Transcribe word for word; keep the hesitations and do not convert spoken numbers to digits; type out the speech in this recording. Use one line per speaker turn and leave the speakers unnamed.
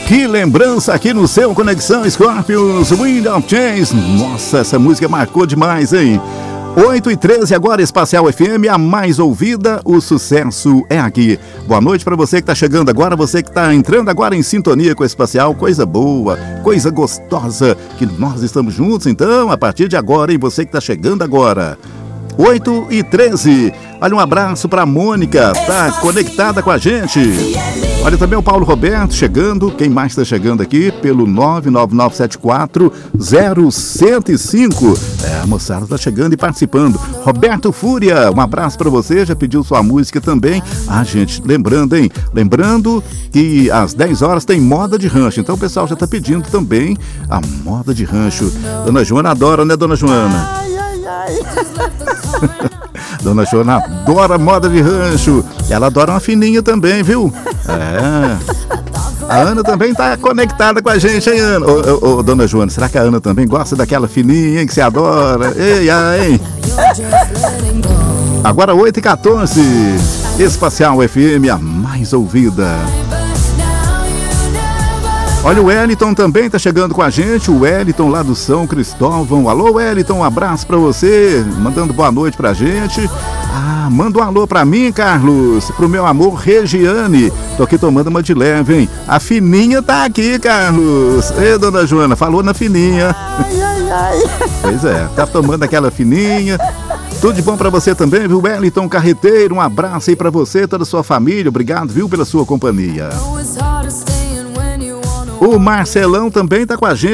Que lembrança aqui no seu Conexão Scorpions, Wind of Change. Nossa, essa música marcou demais, hein? oito e treze agora, Espacial F M, a mais ouvida, o sucesso é aqui. Boa noite para você que está chegando agora, você que está entrando agora em sintonia com o Espacial, coisa boa, coisa gostosa, que nós estamos juntos então, a partir de agora, hein? Você que está chegando agora. oito e treze, olha, um abraço para a Mônica, tá conectada com a gente. Olha também o Paulo Roberto chegando, quem mais está chegando aqui? Pelo nove nove nove sete quatro zero um zero cinco. É, a moçada está chegando e participando. Roberto Fúria, um abraço para você, já pediu sua música também. Ah, gente, lembrando, hein? Lembrando que às dez horas tem moda de rancho, então o pessoal já está pedindo também a moda de rancho. Dona Joana adora, né, Dona Joana?
Ai, ai, ai.
Dona Joana adora moda de rancho. Ela adora uma fininha também, viu? É. A Ana também tá conectada com a gente, hein, Ana? Ô, ô, ô, Dona Joana, será que a Ana também gosta daquela fininha, hein, que você adora? Ei, ai, hein? Agora oito e quatorze. Espacial F M, a mais ouvida. Olha, o Wellington também tá chegando com a gente, o Wellington lá do São Cristóvão. Alô, Wellington, um abraço pra você, mandando boa noite pra gente. Ah, manda um alô pra mim, Carlos, pro meu amor Regiane. Tô aqui tomando uma de leve, hein? A fininha tá aqui, Carlos. Ê, Dona Joana, falou na fininha.
Ai, ai, ai.
Pois é, tá tomando aquela fininha. Tudo de bom pra você também, viu, Wellington Carreteiro? Um abraço aí pra você, toda a sua família. Obrigado, viu, pela sua companhia. O Marcelão também tá com a gente.